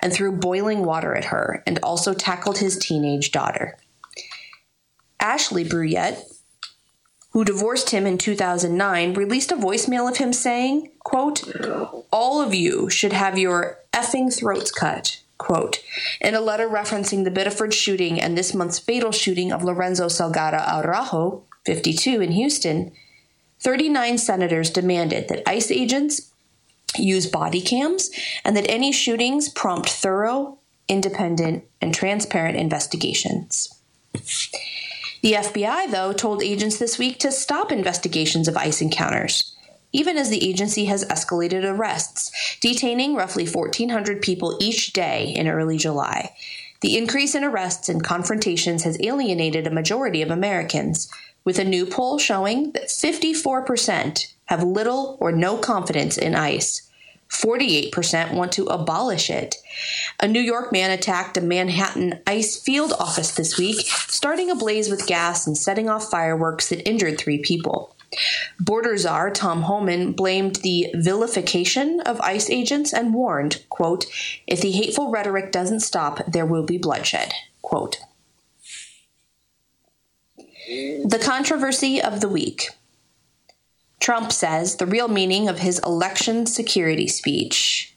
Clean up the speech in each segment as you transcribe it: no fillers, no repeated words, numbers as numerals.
and threw boiling water at her, and also tackled his teenage daughter. Ashley Bruyette, who divorced him in 2009, released a voicemail of him saying, quote, "All of you should have your effing throats cut," quote, in a letter referencing the Biddeford shooting and this month's fatal shooting of Lorenzo Salgado Araujo, 52, in Houston. 39 senators demanded that ICE agents use body cams and that any shootings prompt thorough, independent, and transparent investigations. The FBI, though, told agents this week to stop investigations of ICE encounters, even as the agency has escalated arrests, detaining roughly 1,400 people each day in early July. The increase in arrests and confrontations has alienated a majority of Americans, with a new poll showing that 54% have little or no confidence in ICE. 48% want to abolish it. A New York man attacked a Manhattan ICE field office this week, starting a blaze with gas and setting off fireworks that injured 3 people. Border czar Tom Homan blamed the vilification of ICE agents and warned, quote, "If the hateful rhetoric doesn't stop, there will be bloodshed," quote. The controversy of the week. Trump says the real meaning of his election security speech.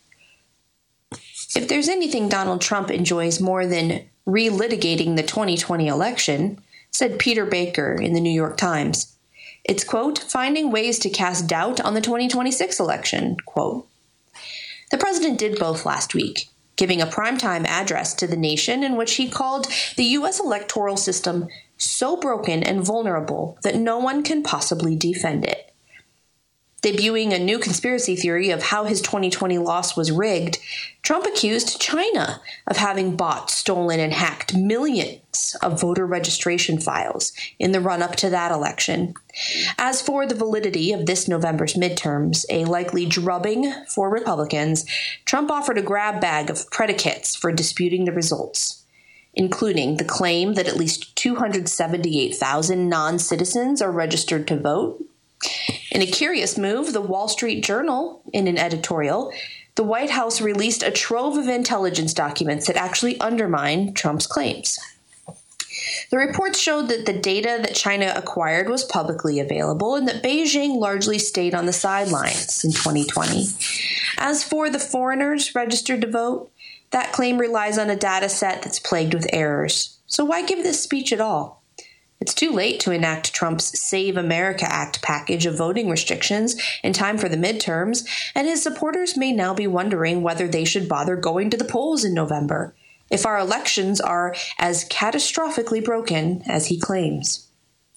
If there's anything Donald Trump enjoys more than relitigating the 2020 election, said Peter Baker in the New York Times, it's, quote, "finding ways to cast doubt on the 2026 election," quote. The president did both last week, giving a primetime address to the nation in which he called the U.S. electoral system so broken and vulnerable that no one can possibly defend it. Debuting a new conspiracy theory of how his 2020 loss was rigged, Trump accused China of having bought, stolen, and hacked millions of voter registration files in the run-up to that election. As for the validity of this November's midterms, a likely drubbing for Republicans, Trump offered a grab bag of predicates for disputing the results, including the claim that at least 278,000 non-citizens are registered to vote. In a curious move, the Wall Street Journal, in an editorial, the White House released a trove of intelligence documents that actually undermine Trump's claims. The reports showed that the data that China acquired was publicly available and that Beijing largely stayed on the sidelines in 2020. As for the foreigners registered to vote, that claim relies on a data set that's plagued with errors. So why give this speech at all? It's too late to enact Trump's Save America Act package of voting restrictions in time for the midterms, and his supporters may now be wondering whether they should bother going to the polls in November, if our elections are as catastrophically broken as he claims.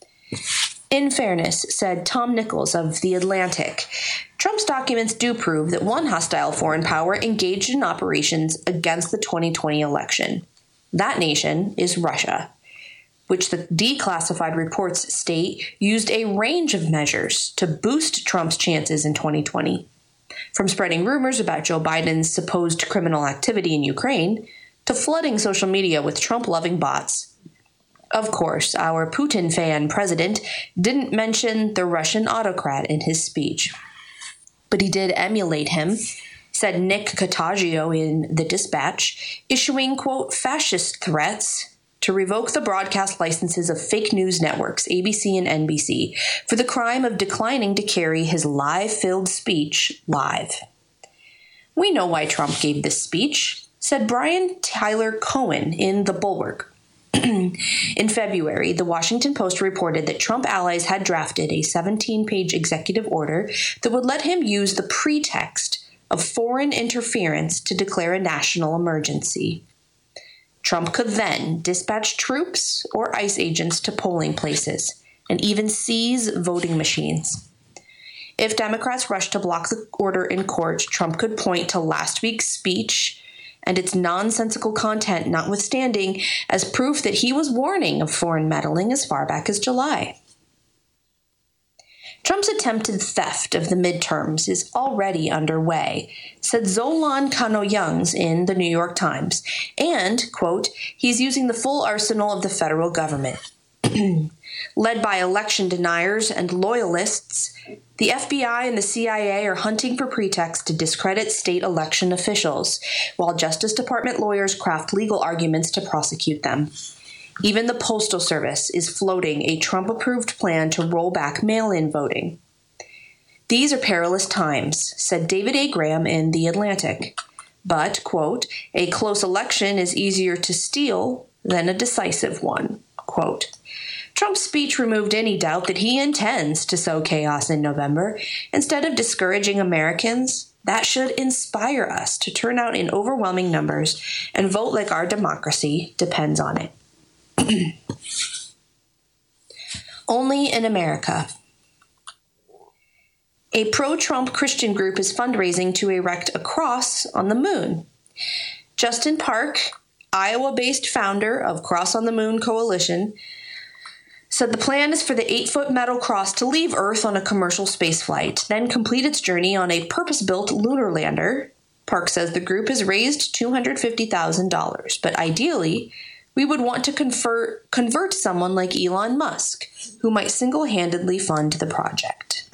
In fairness, said Tom Nichols of The Atlantic, Trump's documents do prove that one hostile foreign power engaged in operations against the 2020 election. That nation is Russia, which the declassified reports state used a range of measures to boost Trump's chances in 2020, from spreading rumors about Joe Biden's supposed criminal activity in Ukraine to flooding social media with Trump-loving bots. Of course, our Putin fan president didn't mention the Russian autocrat in his speech, but he did emulate him, said Nick Cottagio in The Dispatch, issuing, quote, fascist threats to revoke the broadcast licenses of fake news networks, ABC and NBC, for the crime of declining to carry his lie-filled speech live. We know why Trump gave this speech, said Brian Tyler Cohen in The Bulwark. In February, the Washington Post reported that Trump allies had drafted a 17-page executive order that would let him use the pretext of foreign interference to declare a national emergency. Trump could then dispatch troops or ICE agents to polling places and even seize voting machines. If Democrats rushed to block the order in court, Trump could point to last week's speech and its nonsensical content notwithstanding as proof that he was warning of foreign meddling as far back as July. Trump's attempted theft of the midterms is already underway, said Zolan Kano-Youngs in the New York Times, and, quote, he's using the full arsenal of the federal government. Led by election deniers and loyalists, the FBI and the CIA are hunting for pretexts to discredit state election officials, while Justice Department lawyers craft legal arguments to prosecute them. Even the Postal Service is floating a Trump-approved plan to roll back mail-in voting. These are perilous times, said David A. Graham in The Atlantic. But, quote, a close election is easier to steal than a decisive one, quote. Trump's speech removed any doubt that he intends to sow chaos in November. Instead of discouraging Americans, that should inspire us to turn out in overwhelming numbers and vote like our democracy depends on it. Only in America. A pro-Trump Christian group is fundraising to erect a cross on the moon. Justin Park, Iowa-based founder of Cross on the Moon Coalition, said the plan is for the 8-foot metal cross to leave Earth on a commercial spaceflight, then complete its journey on a purpose-built lunar lander. Park says the group has raised $250,000, but ideally, we would want to convert someone like Elon Musk, who might single-handedly fund the project.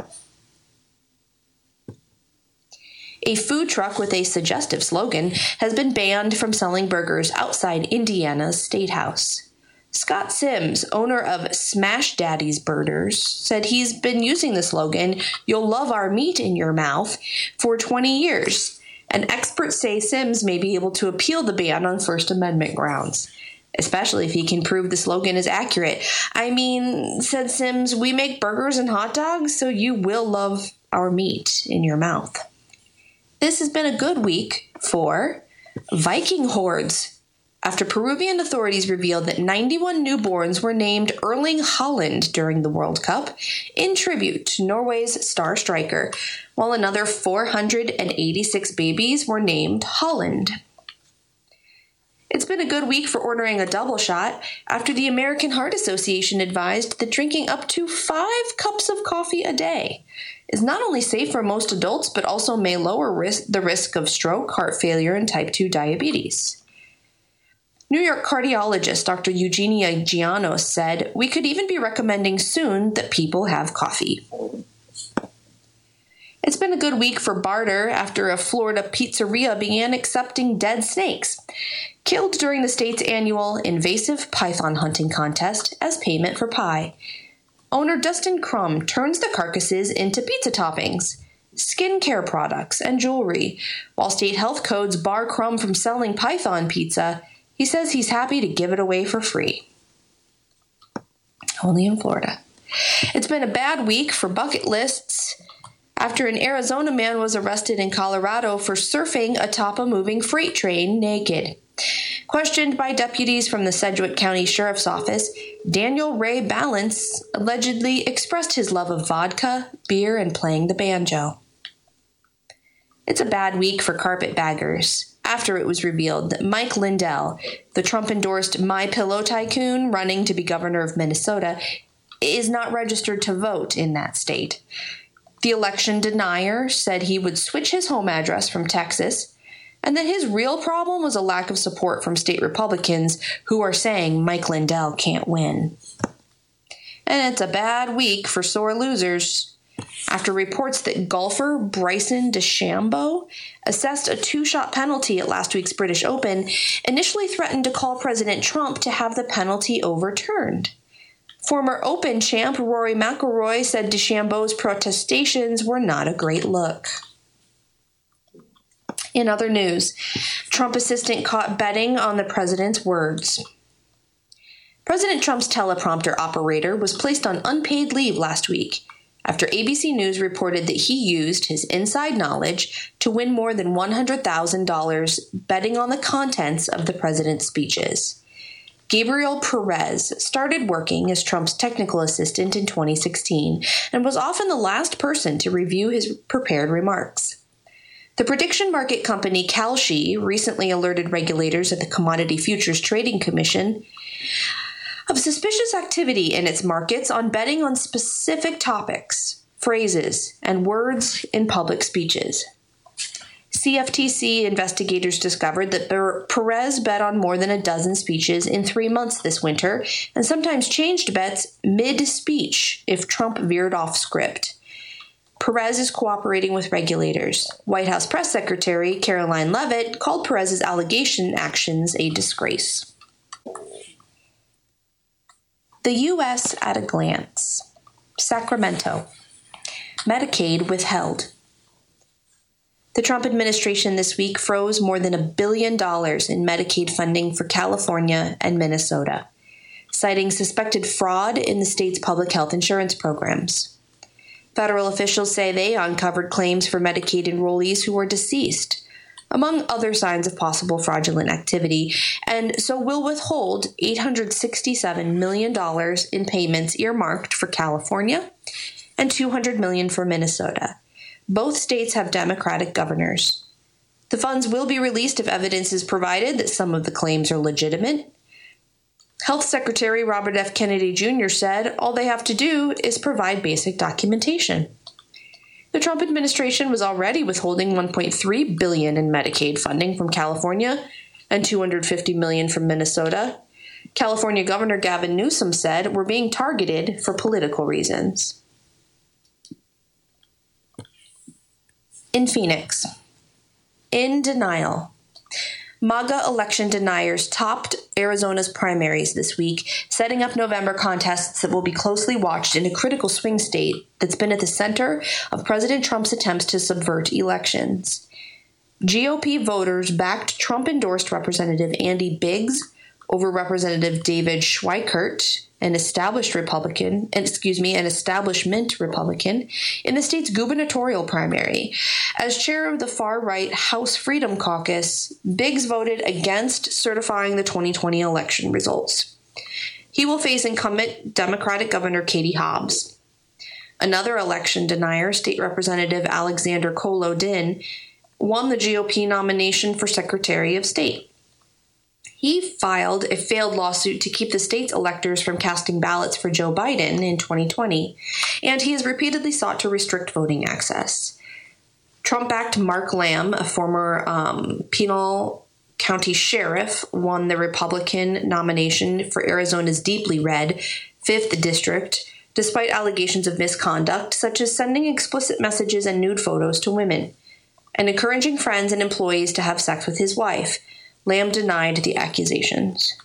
A food truck with a suggestive slogan has been banned from selling burgers outside Indiana's State House. Scott Sims, owner of Smash Daddy's Burgers, said he's been using the slogan, "You'll love our meat in your mouth," for 20 years, and experts say Sims may be able to appeal the ban on First Amendment grounds, especially if he can prove the slogan is accurate. I mean, said Sims, we make burgers and hot dogs, so you will love our meat in your mouth. This has been a good week for Viking hordes, after Peruvian authorities revealed that 91 newborns were named Erling Haaland during the World Cup in tribute to Norway's star striker, while another 486 babies were named Holland. It's been a good week for ordering a double shot after the American Heart Association advised that drinking up to 5 cups of coffee a day is not only safe for most adults, but also may lower the risk of stroke, heart failure, and type 2 diabetes. New York cardiologist Dr. Eugenia Gianos said, we could even be recommending soon that people have coffee. It's been a good week for barter after a Florida pizzeria began accepting dead snakes, killed during the state's annual invasive python hunting contest, as payment for pie. Owner Dustin Crum turns the carcasses into pizza toppings, skincare products, and jewelry. While state health codes bar Crum from selling python pizza, he says he's happy to give it away for free. Only in Florida. It's been a bad week for bucket lists after an Arizona man was arrested in Colorado for surfing atop a moving freight train naked. Questioned by deputies from the Sedgwick County Sheriff's Office, Daniel Ray Balance allegedly expressed his love of vodka, beer, and playing the banjo. It's a bad week for carpetbaggers after it was revealed that Mike Lindell, the Trump-endorsed MyPillow tycoon running to be governor of Minnesota, is not registered to vote in that state. The election denier said he would switch his home address from Texas, and that his real problem was a lack of support from state Republicans who are saying Mike Lindell can't win. And it's a bad week for sore losers after reports that golfer Bryson DeChambeau, assessed a 2-shot penalty at last week's British Open, initially threatened to call President Trump to have the penalty overturned. Former Open champ Rory McIlroy said DeChambeau's protestations were not a great look. In other news, Trump assistant caught betting on the president's words. President Trump's teleprompter operator was placed on unpaid leave last week after ABC News reported that he used his inside knowledge to win more than $100,000 betting on the contents of the president's speeches. Gabriel Perez started working as Trump's technical assistant in 2016 and was often the last person to review his prepared remarks. The prediction market company Kalshi recently alerted regulators at the Commodity Futures Trading Commission of suspicious activity in its markets on betting on specific topics, phrases, and words in public speeches. CFTC investigators discovered that Perez bet on more than a dozen speeches in 3 months this winter, and sometimes changed bets mid-speech if Trump veered off script. Perez is cooperating with regulators. White House Press Secretary Caroline Leavitt called Perez's allegation actions a disgrace. The U.S. at a glance. Sacramento. Medicaid withheld. The Trump administration this week froze more than $1 billion in Medicaid funding for California and Minnesota, citing suspected fraud in the state's public health insurance programs. Federal officials say they uncovered claims for Medicaid enrollees who were deceased, among other signs of possible fraudulent activity, and so will withhold $867 million in payments earmarked for California and $200 million for Minnesota. Both states have Democratic governors. The funds will be released if evidence is provided that some of the claims are legitimate. Health Secretary Robert F. Kennedy Jr. said all they have to do is provide basic documentation. The Trump administration was already withholding $1.3 billion in Medicaid funding from California and $250 million from Minnesota. California Governor Gavin Newsom said we're being targeted for political reasons. In Phoenix, in denial. MAGA election deniers topped Arizona's primaries this week, setting up November contests that will be closely watched in a critical swing state that's been at the center of President Trump's attempts to subvert elections. GOP voters backed Trump-endorsed Representative Andy Biggs over Representative David Schweikert, an establishment Republican, in the state's gubernatorial primary. As chair of the far-right House Freedom Caucus, Biggs voted against certifying the 2020 election results. He will face incumbent Democratic Governor Katie Hobbs. Another election denier, State Representative Alexander Kolodin, won the GOP nomination for Secretary of State. He filed a failed lawsuit to keep the state's electors from casting ballots for Joe Biden in 2020, and he has repeatedly sought to restrict voting access. Trump-backed Mark Lamb, a former Pinal County sheriff, won the Republican nomination for Arizona's deeply red 5th District, despite allegations of misconduct, such as sending explicit messages and nude photos to women, and encouraging friends and employees to have sex with his wife. Lamb denied the accusations.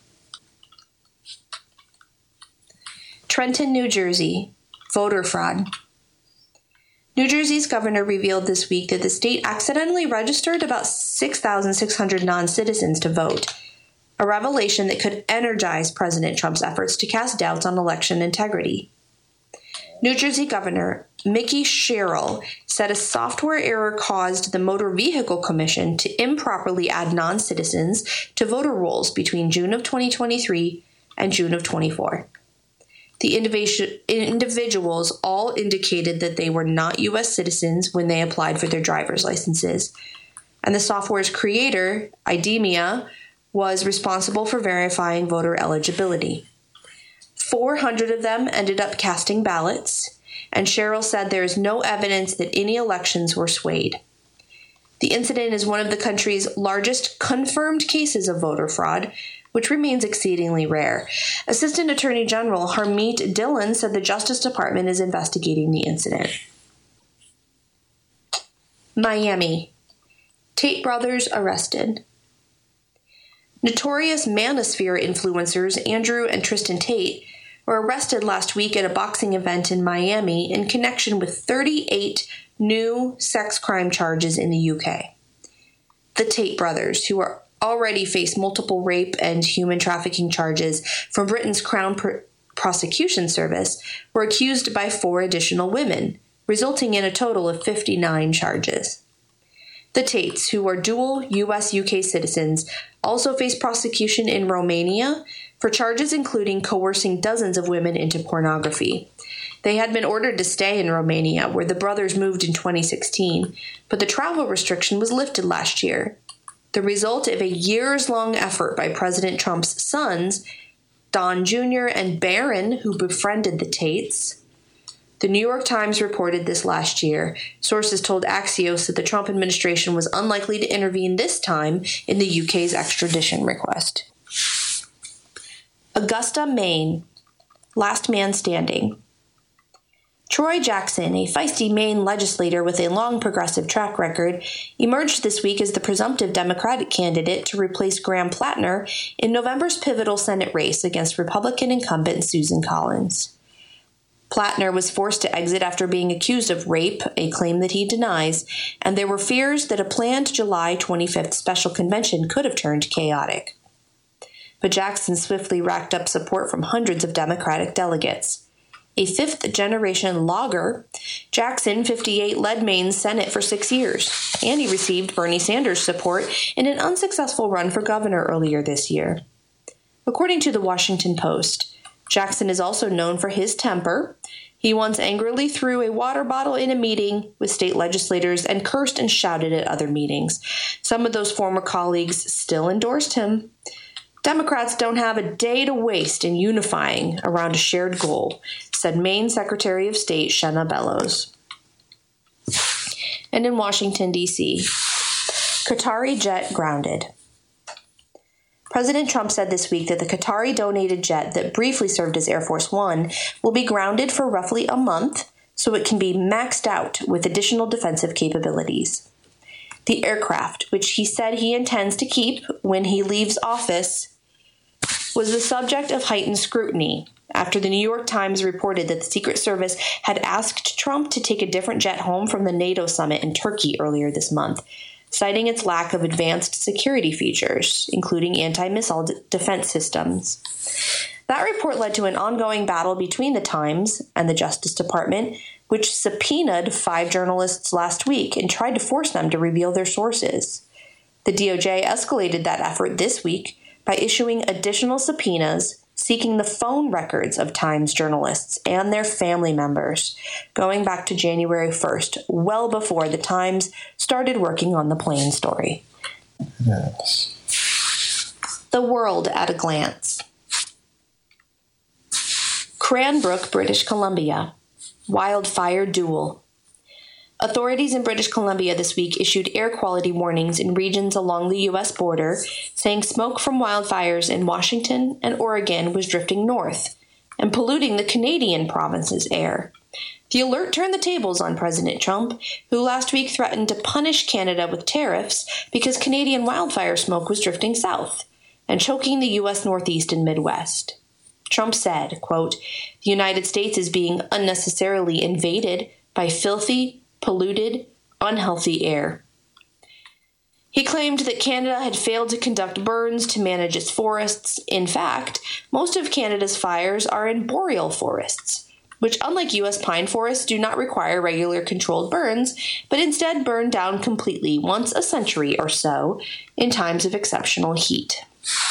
Trenton, New Jersey. Voter fraud. New Jersey's governor revealed this week that the state accidentally registered about 6,600 non-citizens to vote, a revelation that could energize President Trump's efforts to cast doubts on election integrity. New Jersey Governor Mickey Sherrill said a software error caused the Motor Vehicle Commission to improperly add non-citizens to voter rolls between June of 2023 and June of 24. The individuals all indicated that they were not U.S. citizens when they applied for their driver's licenses, and the software's creator, IDEMIA, was responsible for verifying voter eligibility. 400 of them ended up casting ballots, and Sherrill said there is no evidence that any elections were swayed. The incident is one of the country's largest confirmed cases of voter fraud, which remains exceedingly rare. Assistant Attorney General Harmeet Dillon said the Justice Department is investigating the incident. Miami. Tate brothers arrested. Notorious Manosphere influencers Andrew and Tristan Tate were arrested last week at a boxing event in Miami in connection with 38 new sex crime charges in the UK. The Tate brothers, who are already face multiple rape and human trafficking charges from Britain's Crown Prosecution Service, were accused by 4 additional women, resulting in a total of 59 charges. The Tates, who are dual U.S.-UK citizens, also face prosecution in Romania for charges including coercing dozens of women into pornography. They had been ordered to stay in Romania, where the brothers moved in 2016, but the travel restriction was lifted last year, the result of a years-long effort by President Trump's sons, Don Jr. and Barron, who befriended the Tates. The New York Times reported this last year. Sources told Axios that the Trump administration was unlikely to intervene this time in the UK's extradition request. Augusta, Maine. Last man standing. Troy Jackson, a feisty Maine legislator with a long progressive track record, emerged this week as the presumptive Democratic candidate to replace Graham Plattner in November's pivotal Senate race against Republican incumbent Susan Collins. Plattner was forced to exit after being accused of rape, a claim that he denies, and there were fears that a planned July 25th special convention could have turned chaotic. But Jackson swiftly racked up support from hundreds of Democratic delegates. A fifth-generation logger, Jackson, 58, led Maine's Senate for 6 years, and he received Bernie Sanders' support in an unsuccessful run for governor earlier this year. According to the Washington Post, Jackson is also known for his temper. He once angrily threw a water bottle in a meeting with state legislators and cursed and shouted at other meetings. Some of those former colleagues still endorsed him. Democrats don't have a day to waste in unifying around a shared goal, said Maine Secretary of State Shenna Bellows. And in Washington, D.C., Qatari jet grounded. President Trump said this week that the Qatari-donated jet that briefly served as Air Force One will be grounded for roughly a month so it can be maxed out with additional defensive capabilities. The aircraft, which he said he intends to keep when he leaves office, was the subject of heightened scrutiny after the New York Times reported that the Secret Service had asked Trump to take a different jet home from the NATO summit in Turkey earlier this month, citing its lack of advanced security features, including anti-missile defense systems. That report led to an ongoing battle between the Times and the Justice Department, which subpoenaed 5 journalists last week and tried to force them to reveal their sources. The DOJ escalated that effort this week by issuing additional subpoenas seeking the phone records of Times journalists and their family members, going back to January 1st, well before the Times started working on the plane story. Yes. The world at a glance. Cranbrook, British Columbia. Wildfire duel. Authorities in British Columbia this week issued air quality warnings in regions along the U.S. border, saying smoke from wildfires in Washington and Oregon was drifting north and polluting the Canadian province's air. The alert turned the tables on President Trump, who last week threatened to punish Canada with tariffs because Canadian wildfire smoke was drifting south and choking the U.S. Northeast and Midwest. Trump said, quote, "The United States is being unnecessarily invaded by filthy, polluted, unhealthy air." He claimed that Canada had failed to conduct burns to manage its forests. In fact, most of Canada's fires are in boreal forests, which, unlike U.S. pine forests, do not require regular controlled burns, but instead burn down completely once a century or so in times of exceptional heat.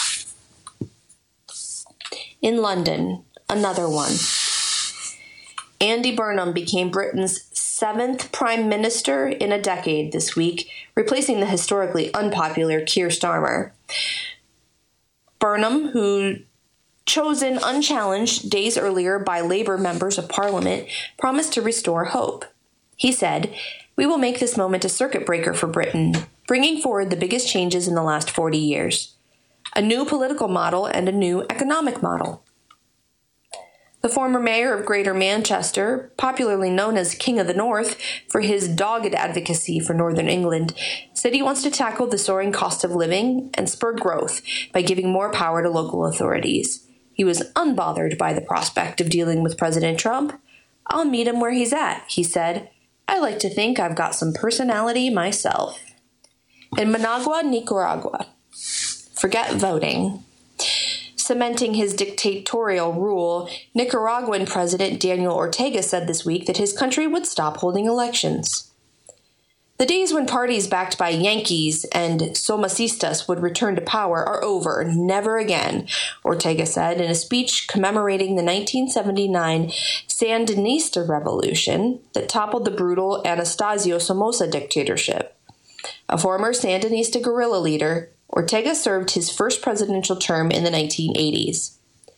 In London, another one. Andy Burnham became Britain's 7th Prime Minister in a decade this week, replacing the historically unpopular Keir Starmer. Burnham, who chosen unchallenged days earlier by Labour members of Parliament, promised to restore hope. He said, "We will make this moment a circuit breaker for Britain, bringing forward the biggest changes in the last 40 years. A new political model and a new economic model." The former mayor of Greater Manchester, popularly known as King of the North for his dogged advocacy for Northern England, said he wants to tackle the soaring cost of living and spur growth by giving more power to local authorities. He was unbothered by the prospect of dealing with President Trump. "I'll meet him where he's at," he said. "I like to think I've got some personality myself." In Managua, Nicaragua. Forget voting. Cementing his dictatorial rule, Nicaraguan President Daniel Ortega said this week that his country would stop holding elections. The days when parties backed by Yankees and Somocistas would return to power are over, never again, Ortega said in a speech commemorating the 1979 Sandinista revolution that toppled the brutal Anastasio Somoza dictatorship. A former Sandinista guerrilla leader, Ortega served his first presidential term in the 1980s.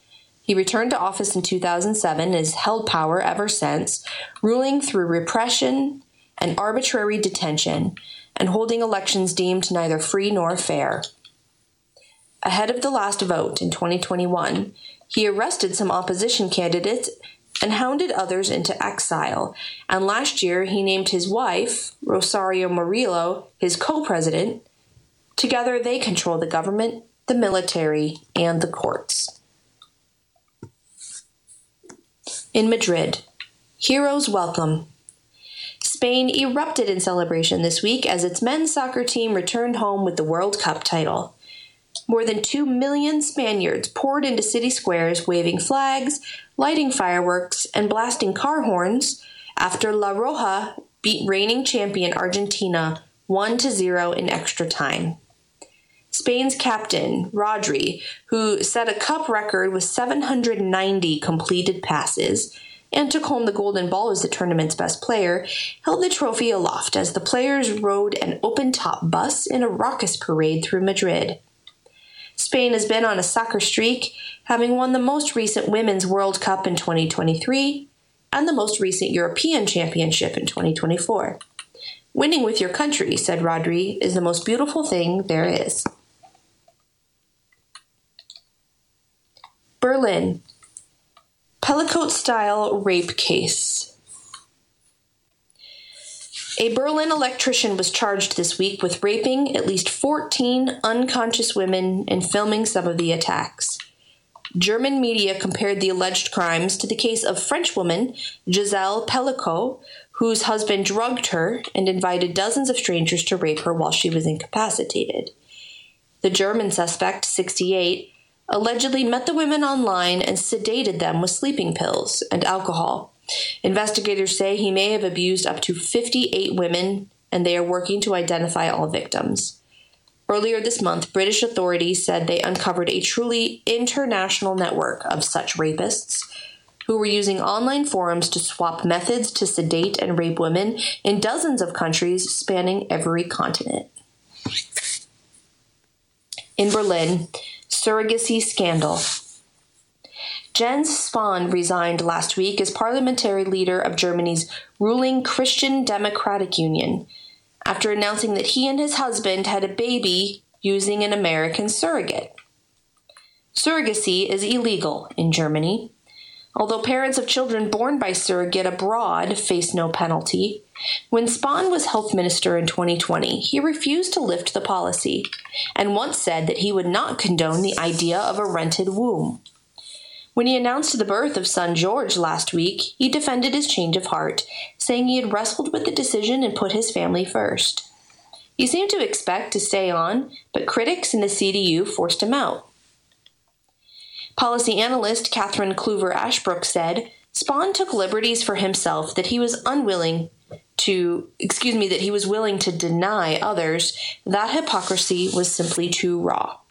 He returned to office in 2007 and has held power ever since, ruling through repression and arbitrary detention, and holding elections deemed neither free nor fair. Ahead of the last vote in 2021, he arrested some opposition candidates and hounded others into exile, and last year he named his wife, Rosario Murillo, his co-president. Together they control the government, the military, and the courts. In Madrid, heroes welcome. Spain erupted in celebration this week as its men's soccer team returned home with the World Cup title. More than 2 million Spaniards poured into city squares waving flags, lighting fireworks, and blasting car horns after La Roja beat reigning champion Argentina 1-0 in extra time. Spain's captain, Rodri, who set a cup record with 790 completed passes and took home the golden ball as the tournament's best player, held the trophy aloft as the players rode an open-top bus in a raucous parade through Madrid. Spain has been on a soccer streak, having won the most recent Women's World Cup in 2023 and the most recent European Championship in 2024. Winning with your country, said Rodri, is the most beautiful thing there is. Berlin. Pellicoat-style rape case. A Berlin electrician was charged this week with raping at least 14 unconscious women and filming some of the attacks. German media compared the alleged crimes to the case of French woman Gisèle Pellicoat, whose husband drugged her and invited dozens of strangers to rape her while she was incapacitated. The German suspect, 68, allegedly met the women online and sedated them with sleeping pills and alcohol. Investigators say he may have abused up to 58 women, and they are working to identify all victims. Earlier this month, British authorities said they uncovered a truly international network of such rapists who were using online forums to swap methods to sedate and rape women in dozens of countries spanning every continent. In Berlin, surrogacy scandal. Jens Spahn resigned last week as parliamentary leader of Germany's ruling Christian Democratic Union after announcing that he and his husband had a baby using an American surrogate. Surrogacy is illegal in Germany. Although parents of children born by surrogate abroad face no penalty, when Spahn was health minister in 2020, he refused to lift the policy and once said that he would not condone the idea of a rented womb. When he announced the birth of son George last week, he defended his change of heart, saying he had wrestled with the decision and put his family first. He seemed to expect to stay on, but critics in the CDU forced him out. Policy analyst Catherine Kluver-Ashbrook said Spahn took liberties for himself that he was willing to deny others. That hypocrisy was simply too raw.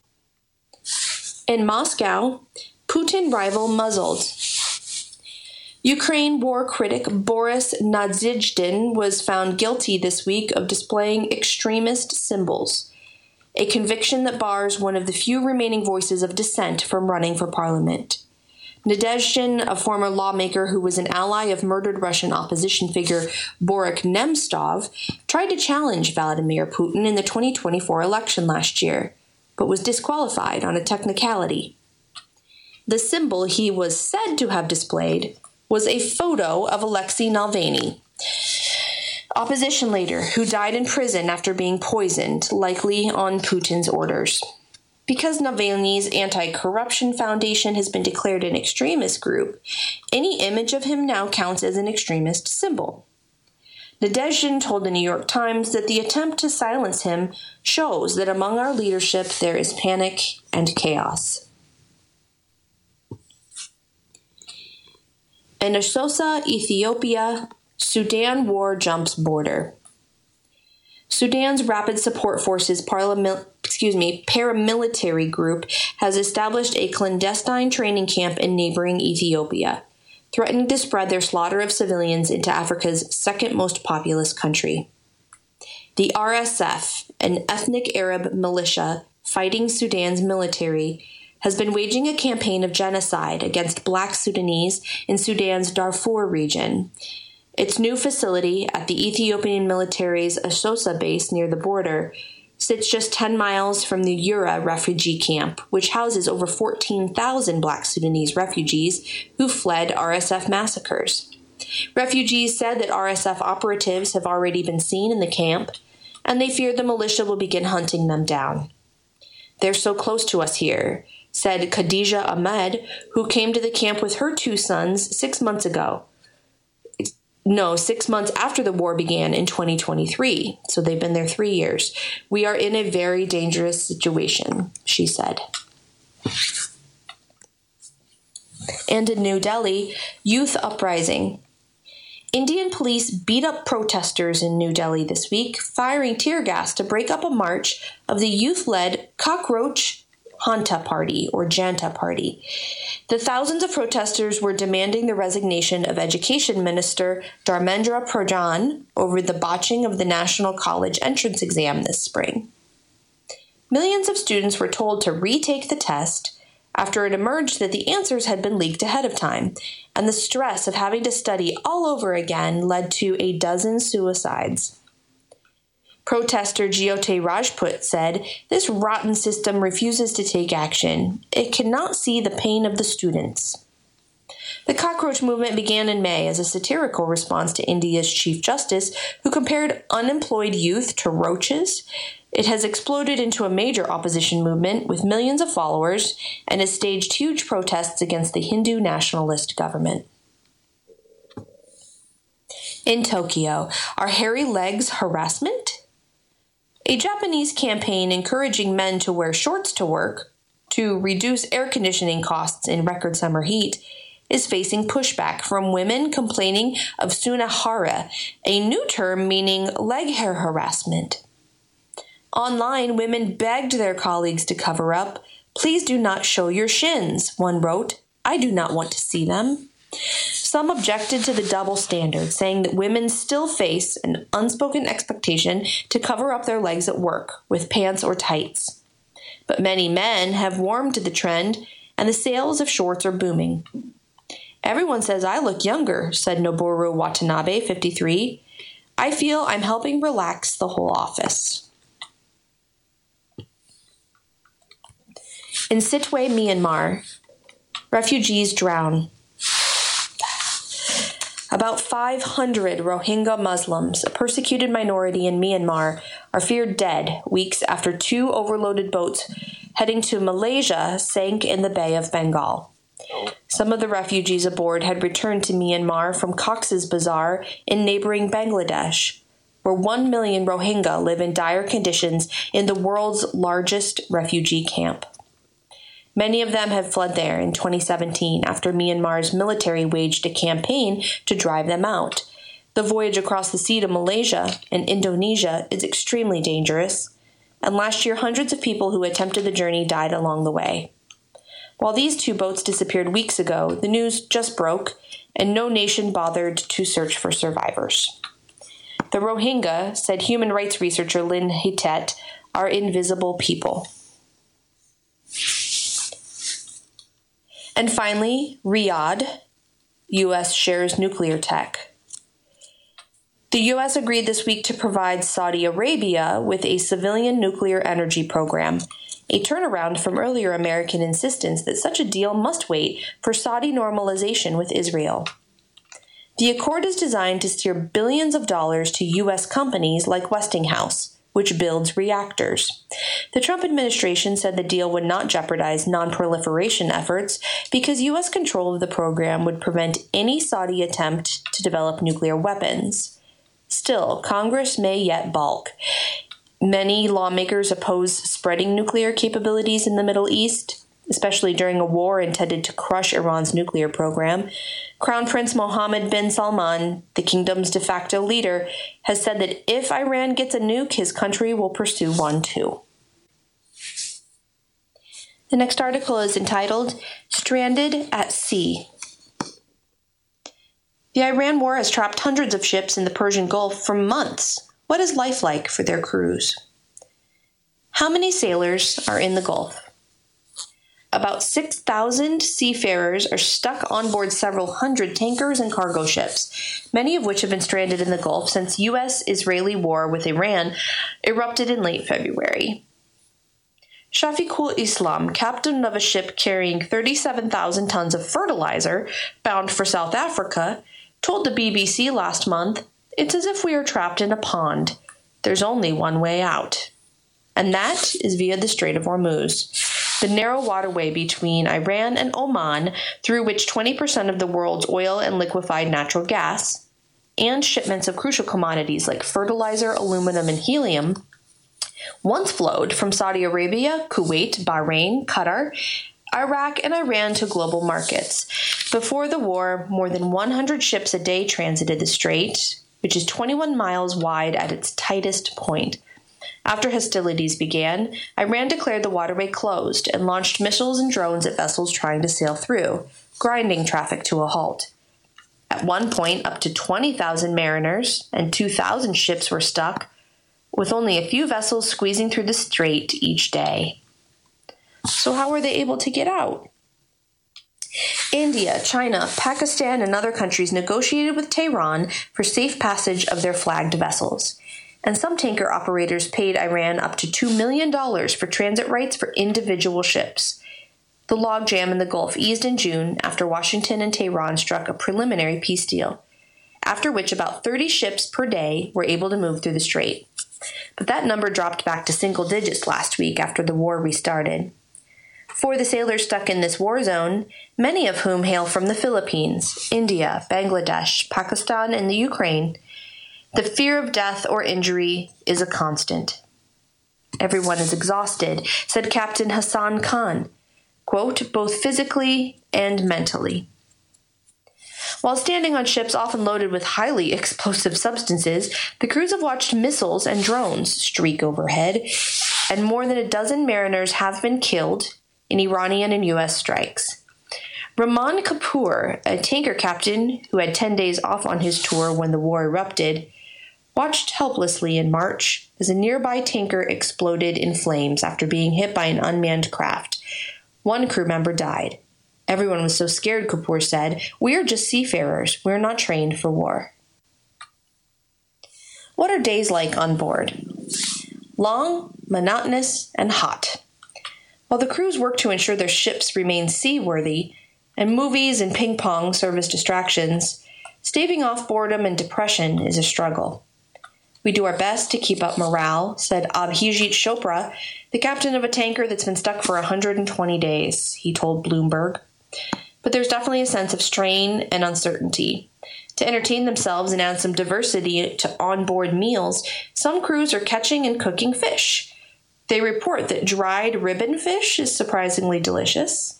In Moscow, Putin rival muzzled. Ukraine war critic Boris Nadezhdin was found guilty this week of displaying extremist symbols, a conviction that bars one of the few remaining voices of dissent from running for parliament. Nadezhdin, a former lawmaker who was an ally of murdered Russian opposition figure Boris Nemtsov, tried to challenge Vladimir Putin in the 2024 election last year, but was disqualified on a technicality. The symbol he was said to have displayed was a photo of Alexei Navalny, opposition leader who died in prison after being poisoned, likely on Putin's orders. Because Navalny's Anti-Corruption Foundation has been declared an extremist group, any image of him now counts as an extremist symbol. Nadezhdin told the New York Times that the attempt to silence him shows that among our leadership there is panic and chaos. In Assosa, Ethiopia, Sudan war jumps border. Sudan's Rapid Support Forces paramilitary group has established a clandestine training camp in neighboring Ethiopia, threatening to spread their slaughter of civilians into Africa's second most populous country. The RSF, an ethnic Arab militia fighting Sudan's military, has been waging a campaign of genocide against Black Sudanese in Sudan's Darfur region. Its new facility at the Ethiopian military's Asosa base near the border sits just 10 miles from the Yura refugee camp, which houses over 14,000 Black Sudanese refugees who fled RSF massacres. Refugees said that RSF operatives have already been seen in the camp, and they fear the militia will begin hunting them down. "They're so close to us here," said Khadija Ahmed, who came to the camp with her 2 sons 6 months ago. 6 months after the war began in 2023, so they've been there 3 years. "We are in a very dangerous situation," she said. And in New Delhi, youth uprising. Indian police beat up protesters in New Delhi this week, firing tear gas to break up a march of the youth-led Cockroach Janta Party, or Janta Party. The thousands of protesters were demanding the resignation of Education Minister Dharmendra Pradhan over the botching of the National College entrance exam this spring. Millions of students were told to retake the test after it emerged that the answers had been leaked ahead of time, and the stress of having to study all over again led to a dozen suicides. Protester Jyote Rajput said, "This rotten system refuses to take action. It cannot see the pain of the students." The cockroach movement began in May as a satirical response to India's Chief Justice, who compared unemployed youth to roaches. It has exploded into a major opposition movement with millions of followers and has staged huge protests against the Hindu nationalist government. In Tokyo, are hairy legs harassment? A Japanese campaign encouraging men to wear shorts to work to reduce air conditioning costs in record summer heat is facing pushback from women complaining of sunahara, a new term meaning leg hair harassment. Online, women begged their colleagues to cover up. "Please do not show your shins," one wrote. "I do not want to see them." Some objected to the double standard, saying that women still face an unspoken expectation to cover up their legs at work with pants or tights. But many men have warmed to the trend, and the sales of shorts are booming. "Everyone says I look younger," said Noboru Watanabe, 53. "I feel I'm helping relax the whole office." In Sittwe, Myanmar, refugees drown. About 500 Rohingya Muslims, a persecuted minority in Myanmar, are feared dead weeks after 2 overloaded boats heading to Malaysia sank in the Bay of Bengal. Some of the refugees aboard had returned to Myanmar from Cox's Bazar in neighboring Bangladesh, where 1 million Rohingya live in dire conditions in the world's largest refugee camp. Many of them have fled there in 2017 after Myanmar's military waged a campaign to drive them out. The voyage across the sea to Malaysia and Indonesia is extremely dangerous, and last year hundreds of people who attempted the journey died along the way. While these 2 boats disappeared weeks ago, the news just broke, and no nation bothered to search for survivors. The Rohingya, said human rights researcher Lynn Hitet, are invisible people. And finally, Riyadh, U.S. shares nuclear tech. The U.S. agreed this week to provide Saudi Arabia with a civilian nuclear energy program, a turnaround from earlier American insistence that such a deal must wait for Saudi normalization with Israel. The accord is designed to steer billions of dollars to U.S. companies like Westinghouse, which builds reactors. The Trump administration said the deal would not jeopardize non-proliferation efforts because U.S. control of the program would prevent any Saudi attempt to develop nuclear weapons. Still, Congress may yet balk. Many lawmakers oppose spreading nuclear capabilities in the Middle East, especially during a war intended to crush Iran's nuclear program. Crown Prince Mohammed bin Salman, the kingdom's de facto leader, has said that if Iran gets a nuke, his country will pursue one too. The next article is entitled, Stranded at Sea. The Iran war has trapped hundreds of ships in the Persian Gulf for months. What is life like for their crews? How many sailors are in the Gulf? about 6,000 seafarers are stuck on board several hundred tankers and cargo ships, many of which have been stranded in the Gulf since U.S.-Israeli war with Iran erupted in late February. Shafiqul Islam, captain of a ship carrying 37,000 tons of fertilizer bound for South Africa, told the BBC last month, "It's as if we are trapped in a pond. There's only one way out." And that is via the Strait of Hormuz, the narrow waterway between Iran and Oman, through which 20% of the world's oil and liquefied natural gas, and shipments of crucial commodities like fertilizer, aluminum, and helium, once flowed from Saudi Arabia, Kuwait, Bahrain, Qatar, Iraq, and Iran to global markets. Before the war, more than 100 ships a day transited the strait, which is 21 miles wide at its tightest point. After hostilities began, Iran declared the waterway closed and launched missiles and drones at vessels trying to sail through, grinding traffic to a halt. At one point, up to 20,000 mariners and 2,000 ships were stuck, with only a few vessels squeezing through the strait each day. So how were they able to get out? India, China, Pakistan, and other countries negotiated with Tehran for safe passage of their flagged vessels. And some tanker operators paid Iran up to $2 million for transit rights for individual ships. The logjam in the Gulf eased in June after Washington and Tehran struck a preliminary peace deal, after which about 30 ships per day were able to move through the strait. But that number dropped back to single digits last week after the war restarted. For the sailors stuck in this war zone, many of whom hail from the Philippines, India, Bangladesh, Pakistan, and the Ukraine, the fear of death or injury is a constant. Everyone is exhausted, said Captain Hassan Khan, quote, both physically and mentally. While standing on ships often loaded with highly explosive substances, the crews have watched missiles and drones streak overhead, and more than a dozen mariners have been killed in Iranian and U.S. strikes. Rahman Kapoor, a tanker captain who had 10 days off on his tour when the war erupted, watched helplessly in March as a nearby tanker exploded in flames after being hit by an unmanned craft. One crew member died. Everyone was so scared, Kapoor said, "We are just seafarers. We're not trained for war." What are days like on board? Long, monotonous, and hot. While the crews work to ensure their ships remain seaworthy, and movies and ping pong serve as distractions, staving off boredom and depression is a struggle. "We do our best to keep up morale," said Abhijit Chopra, the captain of a tanker that's been stuck for 120 days, he told Bloomberg. But there's definitely a sense of strain and uncertainty. To entertain themselves and add some diversity to onboard meals, some crews are catching and cooking fish. They report that dried ribbon fish is surprisingly delicious.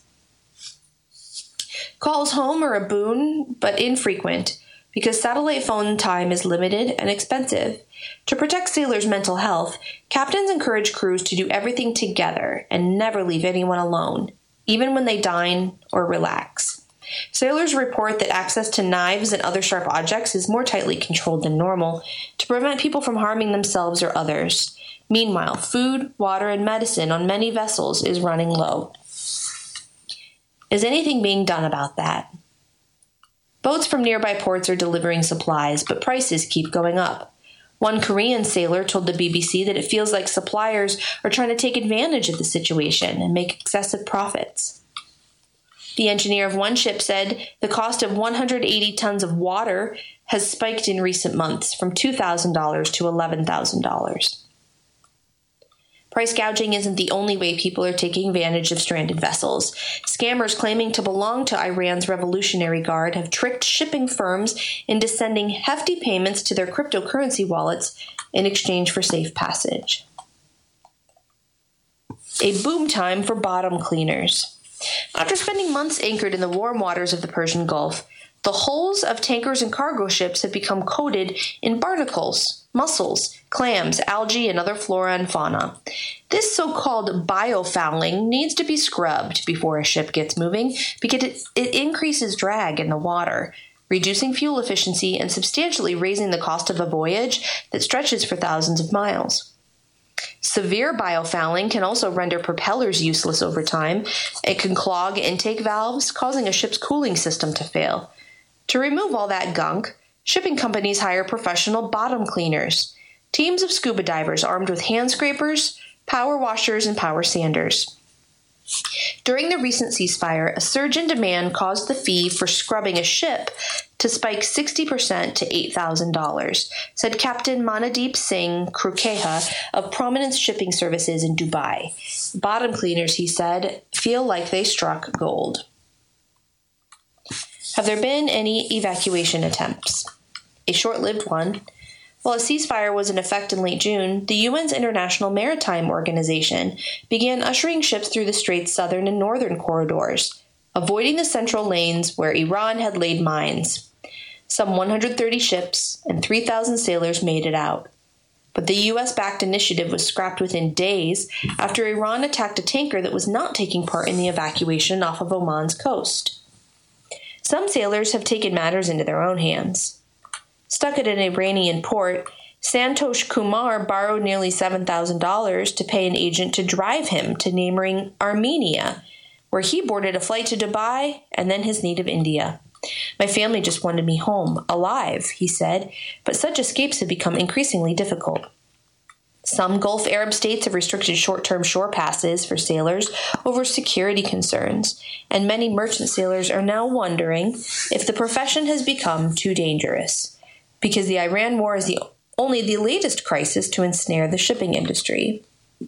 Calls home are a boon, but infrequent, because satellite phone time is limited and expensive. To protect sailors' mental health, captains encourage crews to do everything together and never leave anyone alone, even when they dine or relax. Sailors report that access to knives and other sharp objects is more tightly controlled than normal to prevent people from harming themselves or others. Meanwhile, food, water, and medicine on many vessels is running low. Is anything being done about that? Boats from nearby ports are delivering supplies, but prices keep going up. One Korean sailor told the BBC that it feels like suppliers are trying to take advantage of the situation and make excessive profits. The engineer of one ship said the cost of 180 tons of water has spiked in recent months from $2,000 to $11,000. Price gouging isn't the only way people are taking advantage of stranded vessels. Scammers claiming to belong to Iran's Revolutionary Guard have tricked shipping firms into sending hefty payments to their cryptocurrency wallets in exchange for safe passage. A boom time for bottom cleaners. After spending months anchored in the warm waters of the Persian Gulf, the hulls of tankers and cargo ships have become coated in barnacles, mussels, clams, algae, and other flora and fauna. This so-called biofouling needs to be scrubbed before a ship gets moving because it increases drag in the water, reducing fuel efficiency and substantially raising the cost of a voyage that stretches for thousands of miles. Severe biofouling can also render propellers useless over time. It can clog intake valves, causing a ship's cooling system to fail. To remove all that gunk, shipping companies hire professional bottom cleaners, teams of scuba divers armed with hand scrapers, power washers, and power sanders. During the recent ceasefire, a surge in demand caused the fee for scrubbing a ship to spike 60% to $8,000, said Captain Manadeep Singh Krukeha of Prominence Shipping Services in Dubai. Bottom cleaners, he said, feel like they struck gold. Have there been any evacuation attempts? A short-lived one. While a ceasefire was in effect in late June, the UN's International Maritime Organization began ushering ships through the Strait's southern and northern corridors, avoiding the central lanes where Iran had laid mines. Some 130 ships and 3,000 sailors made it out. But the U.S.-backed initiative was scrapped within days after Iran attacked a tanker that was not taking part in the evacuation off of Oman's coast. Some sailors have taken matters into their own hands. Stuck at an Iranian port, Santosh Kumar borrowed nearly $7,000 to pay an agent to drive him to neighboring Armenia, where he boarded a flight to Dubai and then his native India. My family just wanted me home, alive, he said, but such escapes have become increasingly difficult. Some Gulf Arab states have restricted short-term shore passes for sailors over security concerns, and many merchant sailors are now wondering if the profession has become too dangerous, because the Iran war is only the latest crisis to ensnare the shipping industry.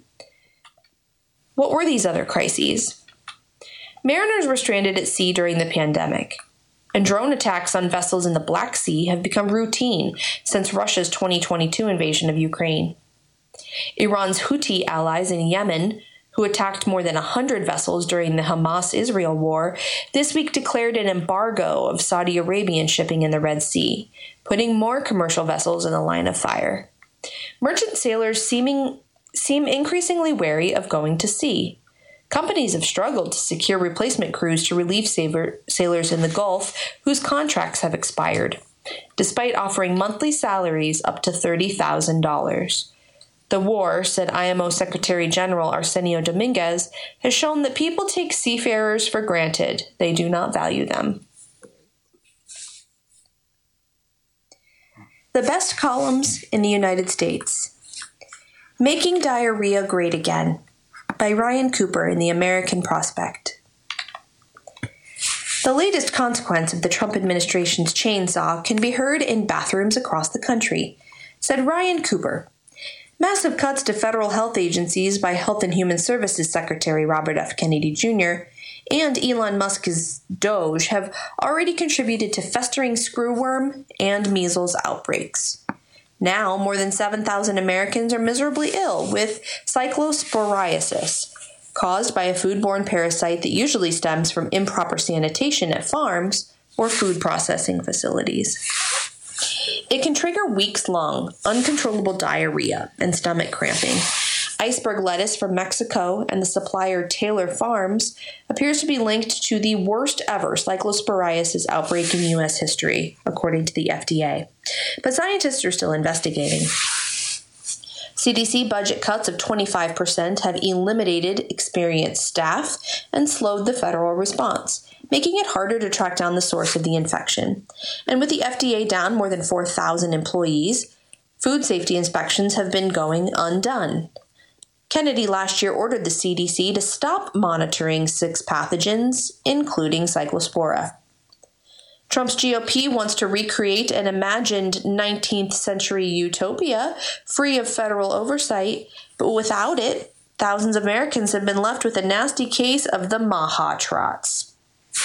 What were these other crises? Mariners were stranded at sea during the pandemic, and drone attacks on vessels in the Black Sea have become routine since Russia's 2022 invasion of Ukraine. Iran's Houthi allies in Yemen, who attacked more than 100 vessels during the Hamas-Israel war, this week declared an embargo of Saudi Arabian shipping in the Red Sea, putting more commercial vessels in the line of fire. Merchant sailors seem increasingly wary of going to sea. Companies have struggled to secure replacement crews to relieve sailors in the Gulf whose contracts have expired, despite offering monthly salaries up to $30,000. The war, said IMO Secretary General Arsenio Dominguez, has shown that people take seafarers for granted. They do not value them. The best columns in the United States. Making Diarrhea Great Again, by Ryan Cooper in the American Prospect. The latest consequence of the Trump administration's chainsaw can be heard in bathrooms across the country, said Ryan Cooper. Massive cuts to federal health agencies by Health and Human Services Secretary Robert F. Kennedy Jr. and Elon Musk's Doge have already contributed to festering screwworm and measles outbreaks. Now, more than 7,000 Americans are miserably ill with cyclosporiasis, caused by a foodborne parasite that usually stems from improper sanitation at farms or food processing facilities. It can trigger weeks-long, uncontrollable diarrhea and stomach cramping. Iceberg lettuce from Mexico and the supplier Taylor Farms appears to be linked to the worst ever cyclosporiasis outbreak in U.S. history, according to the FDA. But scientists are still investigating. CDC budget cuts of 25% have eliminated experienced staff and slowed the federal response, making it harder to track down the source of the infection. And with the FDA down more than 4,000 employees, food safety inspections have been going undone. Kennedy last year ordered the CDC to stop monitoring 6 pathogens, including Cyclospora. Trump's GOP wants to recreate an imagined 19th century utopia free of federal oversight, but without it, thousands of Americans have been left with a nasty case of the Maha trots.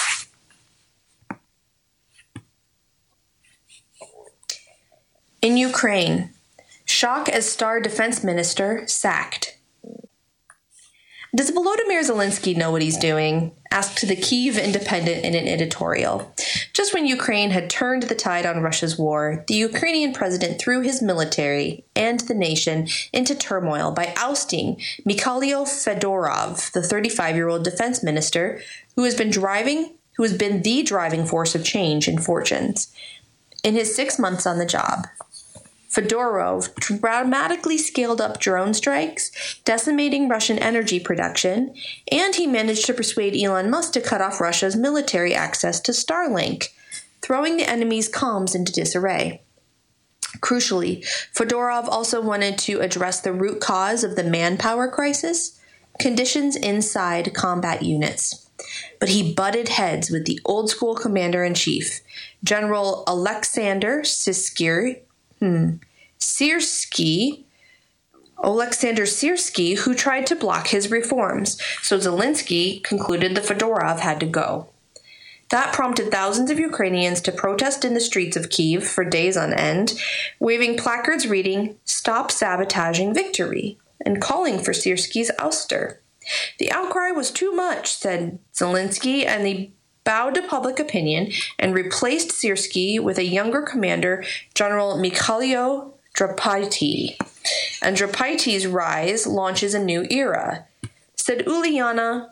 In Ukraine, shock as star defense minister sacked. Does Volodymyr Zelensky know what he's doing? Asked the Kyiv Independent in an editorial. Just when Ukraine had turned the tide on Russia's war, the Ukrainian president threw his military and the nation into turmoil by ousting Mikhailo Fedorov, the 35-year-old defense minister who has been the driving force of change in fortunes. In his 6 months on the job, Fedorov dramatically scaled up drone strikes, decimating Russian energy production, and he managed to persuade Elon Musk to cut off Russia's military access to Starlink, throwing the enemy's comms into disarray. Crucially, Fedorov also wanted to address the root cause of the manpower crisis, conditions inside combat units. But he butted heads with the old-school commander-in-chief, General Alexander Syrskyi, who tried to block his reforms, so Zelensky concluded that Fedorov had to go. That prompted thousands of Ukrainians to protest in the streets of Kyiv for days on end, waving placards reading, "Stop sabotaging victory," and calling for Syrskyi's ouster. The outcry was too much, said Zelensky, and they bowed to public opinion and replaced Syrskyi with a younger commander, General Mikhailo Drapyti. And Drapyty's rise launches a new era, said Uliana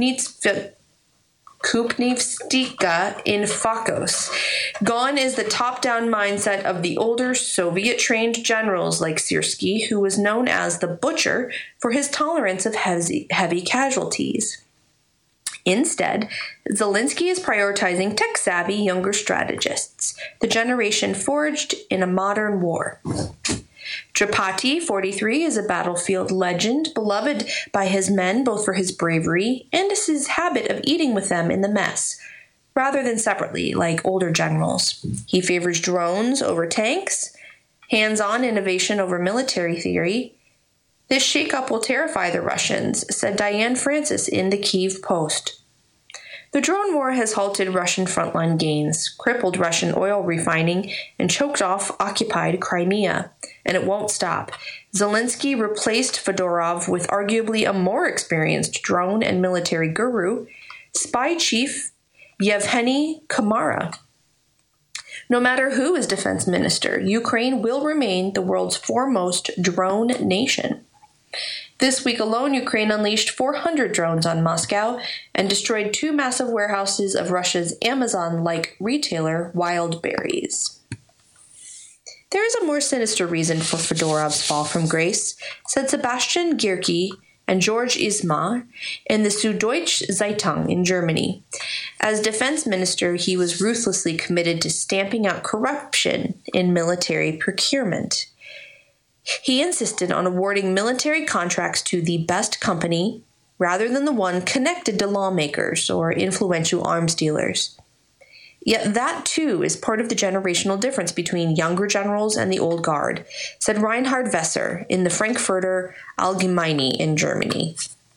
Kupnivstika in Fakos. Gone is the top-down mindset of the older Soviet-trained generals like Syrskyi, who was known as the Butcher for his tolerance of heavy casualties. Instead, Zelensky is prioritizing tech-savvy younger strategists, the generation forged in a modern war. Drapyti, 43, is a battlefield legend, beloved by his men both for his bravery and his habit of eating with them in the mess, rather than separately like older generals. He favors drones over tanks, hands-on innovation over military theory. This shakeup will terrify the Russians, said Diane Francis in the Kyiv Post. The drone war has halted Russian frontline gains, crippled Russian oil refining, and choked off occupied Crimea. And it won't stop. Zelensky replaced Fedorov with arguably a more experienced drone and military guru, spy chief Yevgeny Kamara. No matter who is defense minister, Ukraine will remain the world's foremost drone nation. This week alone, Ukraine unleashed 400 drones on Moscow and destroyed 2 massive warehouses of Russia's Amazon-like retailer Wildberries. There is a more sinister reason for Fedorov's fall from grace, said Sebastian Gierke and George Ismar in the Süddeutsche Zeitung in Germany. As defense minister, he was ruthlessly committed to stamping out corruption in military procurement. He insisted on awarding military contracts to the best company rather than the one connected to lawmakers or influential arms dealers. Yet that, too, is part of the generational difference between younger generals and the old guard, said Reinhard Wesser in the Frankfurter Allgemeine in Germany.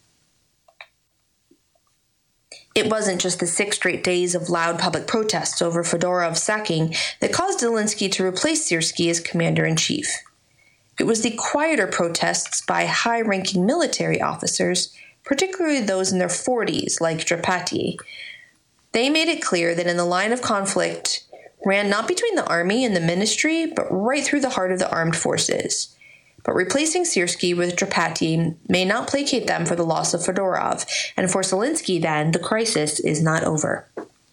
It wasn't just the 6 straight days of loud public protests over Fedorov's sacking that caused Zelensky to replace Syrskyi as commander-in-chief. It was the quieter protests by high-ranking military officers, particularly those in their 40s, like Drapyti. They made it clear that in the line of conflict ran not between the army and the ministry, but right through the heart of the armed forces. But replacing Syrskyi with Drapyti may not placate them for the loss of Fedorov, and for Zelensky, then, the crisis is not over.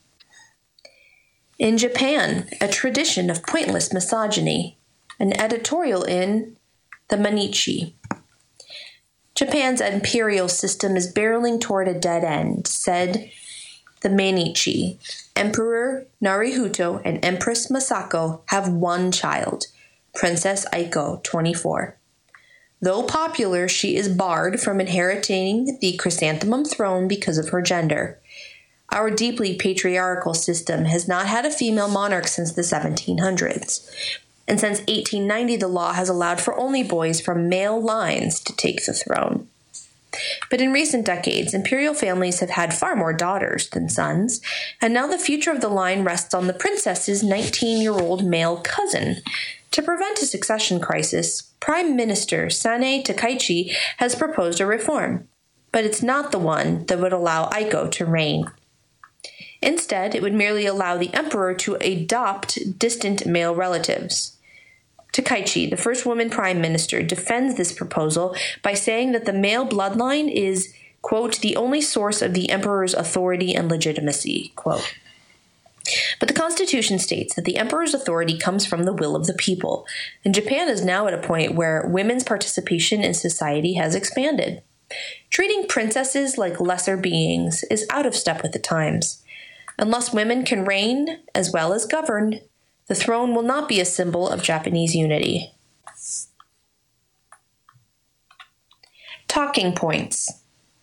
In Japan, a tradition of pointless misogyny. An editorial in the Mainichi. Japan's imperial system is barreling toward a dead end, said the Mainichi. Emperor Naruhito and Empress Masako have one child, Princess Aiko, 24. Though popular, she is barred from inheriting the chrysanthemum throne because of her gender. Our deeply patriarchal system has not had a female monarch since the 1700s. And since 1890, the law has allowed for only boys from male lines to take the throne. But in recent decades, imperial families have had far more daughters than sons, and now the future of the line rests on the princess's 19-year-old male cousin. To prevent a succession crisis, Prime Minister Sanae Takaichi has proposed a reform, but it's not the one that would allow Aiko to reign. Instead, it would merely allow the emperor to adopt distant male relatives. Takaichi, the first woman prime minister, defends this proposal by saying that the male bloodline is, quote, the only source of the emperor's authority and legitimacy, quote. But the Constitution states that the emperor's authority comes from the will of the people, and Japan is now at a point where women's participation in society has expanded. Treating princesses like lesser beings is out of step with the times. Unless women can reign as well as govern, the throne will not be a symbol of Japanese unity. Talking points.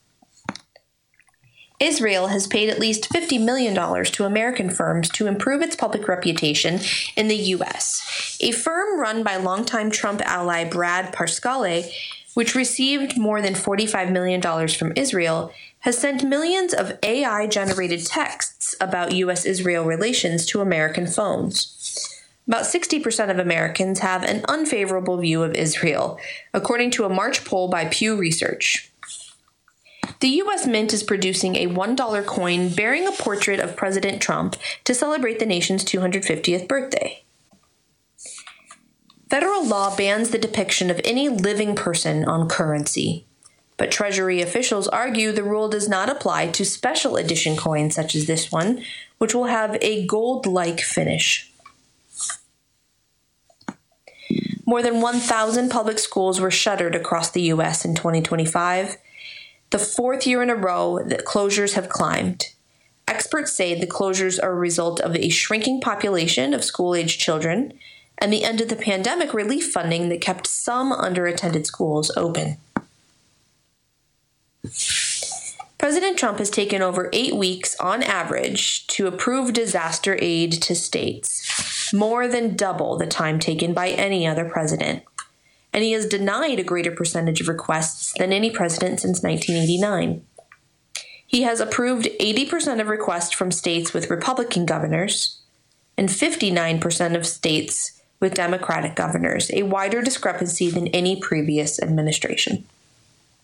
Israel has paid at least $50 million to American firms to improve its public reputation in the U.S. A firm run by longtime Trump ally Brad Parscale, which received more than $45 million from Israel, has sent millions of AI-generated texts about U.S.-Israel relations to American phones. About 60% of Americans have an unfavorable view of Israel, according to a March poll by Pew Research. The U.S. Mint is producing a $1 coin bearing a portrait of President Trump to celebrate the nation's 250th birthday. Federal law bans the depiction of any living person on currency, but Treasury officials argue the rule does not apply to special edition coins such as this one, which will have a gold-like finish. More than 1,000 public schools were shuttered across the U.S. in 2025. The fourth year in a row that closures have climbed. Experts say the closures are a result of a shrinking population of school-aged children and the end of the pandemic relief funding that kept some underattended schools open. President Trump has taken over 8 weeks on average to approve disaster aid to states, more than double the time taken by any other president. And he has denied a greater percentage of requests than any president since 1989. He has approved 80% of requests from states with Republican governors and 59% of states with Democratic governors, a wider discrepancy than any previous administration.